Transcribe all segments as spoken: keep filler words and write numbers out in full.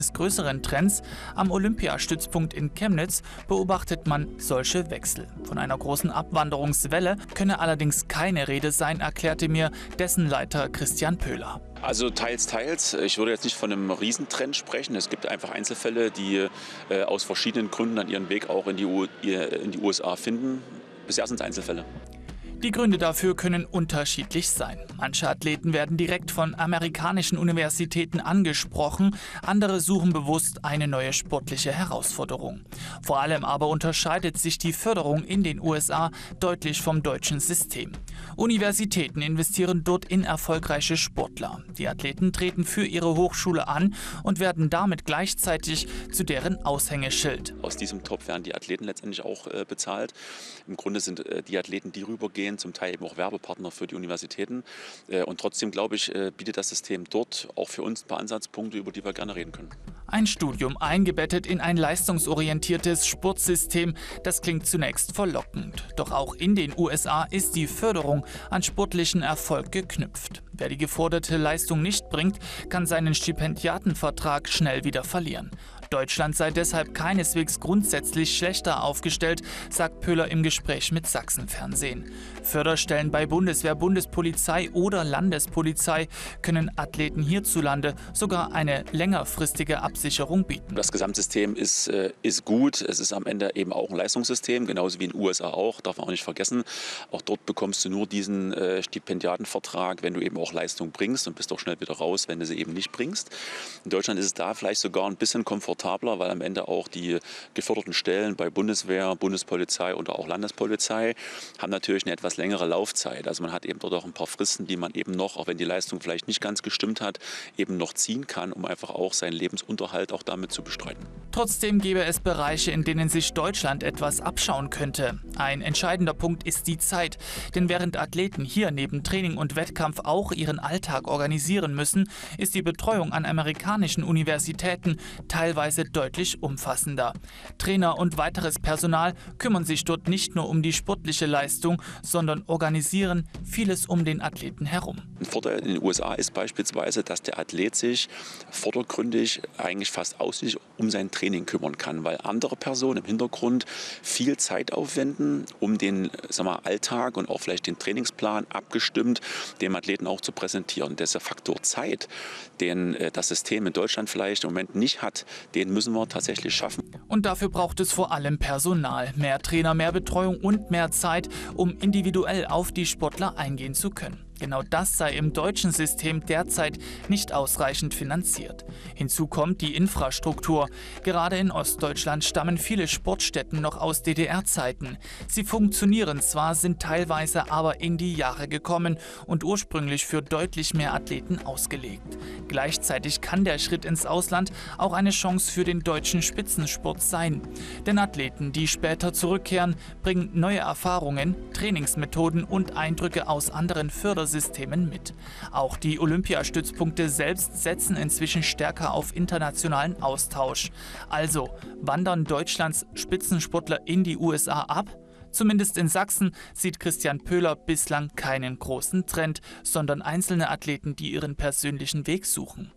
Des größeren Trends am Olympiastützpunkt in Chemnitz beobachtet man solche Wechsel. Von einer großen Abwanderungswelle könne allerdings keine Rede sein, erklärte mir dessen Leiter Christian Pöhler. Also teils, teils. Ich würde jetzt nicht von einem Riesentrend sprechen. Es gibt einfach Einzelfälle, die äh, aus verschiedenen Gründen dann ihren Weg auch in die, U in die U S A finden. Bisher sind es Einzelfälle. Die Gründe dafür können unterschiedlich sein. Manche Athleten werden direkt von amerikanischen Universitäten angesprochen, andere suchen bewusst eine neue sportliche Herausforderung. Vor allem aber unterscheidet sich die Förderung in den U S A deutlich vom deutschen System. Universitäten investieren dort in erfolgreiche Sportler. Die Athleten treten für ihre Hochschule an und werden damit gleichzeitig zu deren Aushängeschild. Aus diesem Topf werden die Athleten letztendlich auch äh, bezahlt. Im Grunde sind äh, die Athleten, die rübergehen, zum Teil eben auch Werbepartner für die Universitäten. Und trotzdem, glaube ich, bietet das System dort auch für uns ein paar Ansatzpunkte, über die wir gerne reden können. Ein Studium eingebettet in ein leistungsorientiertes Sportsystem, das klingt zunächst verlockend. Doch auch in den U S A ist die Förderung an sportlichen Erfolg geknüpft. Wer die geforderte Leistung nicht bringt, kann seinen Stipendiatenvertrag schnell wieder verlieren. Deutschland sei deshalb keineswegs grundsätzlich schlechter aufgestellt, sagt Pöhler im Gespräch mit Sachsenfernsehen. Förderstellen bei Bundeswehr, Bundespolizei oder Landespolizei können Athleten hierzulande sogar eine längerfristige Absicherung bieten. Das Gesamtsystem ist, äh, ist gut. Es ist am Ende eben auch ein Leistungssystem, genauso wie in den U S A auch, darf man auch nicht vergessen. Auch dort bekommst du nur diesen äh, Stipendiatenvertrag, wenn du eben auch Leistung bringst und bist auch schnell wieder raus, wenn du sie eben nicht bringst. In Deutschland ist es da vielleicht sogar ein bisschen komfortabler, weil am Ende auch die geförderten Stellen bei Bundeswehr, Bundespolizei oder auch Landespolizei haben natürlich eine etwas längere Laufzeit. Also man hat eben dort auch ein paar Fristen, die man eben noch, auch wenn die Leistung vielleicht nicht ganz gestimmt hat, eben noch ziehen kann, um einfach auch seinen Lebensunterhalt auch damit zu bestreiten. Trotzdem gäbe es Bereiche, in denen sich Deutschland etwas abschauen könnte. Ein entscheidender Punkt ist die Zeit. Denn während Athleten hier neben Training und Wettkampf auch ihren Alltag organisieren müssen, ist die Betreuung an amerikanischen Universitäten teilweise deutlich umfassender. Trainer und weiteres Personal kümmern sich dort nicht nur um die sportliche Leistung, sondern organisieren vieles um den Athleten herum. Ein Vorteil in den U S A ist beispielsweise, dass der Athlet sich vordergründig eigentlich fast ausschließlich um sein Training kümmern kann, weil andere Personen im Hintergrund viel Zeit aufwenden, um den sag mal, Alltag und auch vielleicht den Trainingsplan abgestimmt dem Athleten auch zu präsentieren. Dieser Faktor Zeit, den das System in Deutschland vielleicht im Moment nicht hat, den müssen wir tatsächlich schaffen. Und dafür braucht es vor allem Personal, mehr Trainer, mehr Betreuung und mehr Zeit, um individuell auf die Sportler eingehen zu können. Genau das sei im deutschen System derzeit nicht ausreichend finanziert. Hinzu kommt die Infrastruktur. Gerade in Ostdeutschland stammen viele Sportstätten noch aus D D R-Zeiten. Sie funktionieren zwar, sind teilweise aber in die Jahre gekommen und ursprünglich für deutlich mehr Athleten ausgelegt. Gleichzeitig kann der Schritt ins Ausland auch eine Chance für den deutschen Spitzensport sein. Denn Athleten, die später zurückkehren, bringen neue Erfahrungen, Trainingsmethoden und Eindrücke aus anderen Fördersystemen Systemen mit. Auch die Olympiastützpunkte selbst setzen inzwischen stärker auf internationalen Austausch. Also wandern Deutschlands Spitzensportler in die U S A ab? Zumindest in Sachsen sieht Christian Pöhler bislang keinen großen Trend, sondern einzelne Athleten, die ihren persönlichen Weg suchen.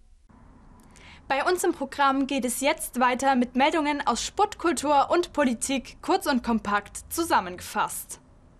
Bei uns im Programm geht es jetzt weiter mit Meldungen aus Sport, Kultur und Politik, kurz und kompakt zusammengefasst.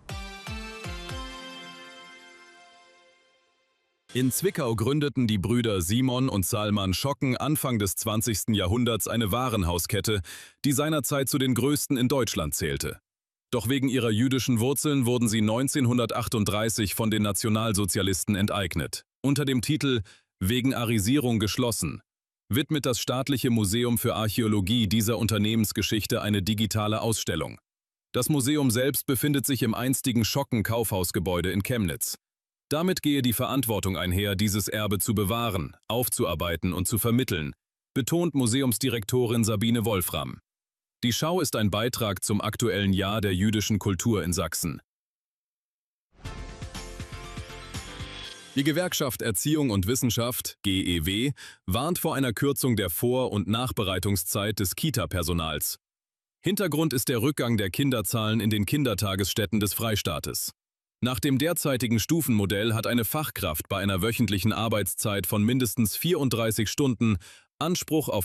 In Zwickau gründeten die Brüder Simon und Salman Schocken Anfang des zwanzigsten Jahrhunderts eine Warenhauskette, die seinerzeit zu den größten in Deutschland zählte. Doch wegen ihrer jüdischen Wurzeln wurden sie neunzehnhundertachtunddreißig von den Nationalsozialisten enteignet. Unter dem Titel »Wegen Arisierung geschlossen« widmet das Staatliche Museum für Archäologie dieser Unternehmensgeschichte eine digitale Ausstellung. Das Museum selbst befindet sich im einstigen Schocken-Kaufhausgebäude in Chemnitz. Damit gehe die Verantwortung einher, dieses Erbe zu bewahren, aufzuarbeiten und zu vermitteln, betont Museumsdirektorin Sabine Wolfram. Die Schau ist ein Beitrag zum aktuellen Jahr der jüdischen Kultur in Sachsen. Die Gewerkschaft Erziehung und Wissenschaft, G E W, warnt vor einer Kürzung der Vor- und Nachbereitungszeit des Kita-Personals. Hintergrund ist der Rückgang der Kinderzahlen in den Kindertagesstätten des Freistaates. Nach dem derzeitigen Stufenmodell hat eine Fachkraft bei einer wöchentlichen Arbeitszeit von mindestens vierunddreißig Stunden Anspruch auf